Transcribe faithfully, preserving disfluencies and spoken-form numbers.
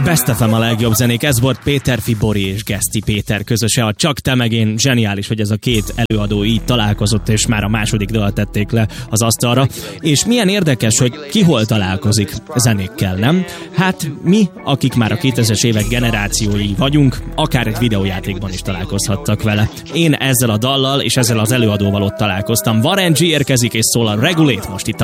Best ef em a legjobb zenék, ez volt Péter Fibori és Geszti Péter közöse, a Csak te meg én. Zseniális, hogy ez a két előadó így találkozott, és már a második dalt tették le az asztalra. És milyen érdekes, hogy ki hol találkozik zenékkel, nem? Hát mi, akik már a kétezres évek generációi vagyunk, akár egy videójátékban is találkozhattak vele. Én ezzel a dallal és ezzel az előadóval ott találkoztam. Warren G érkezik és szól a Regulate most itt a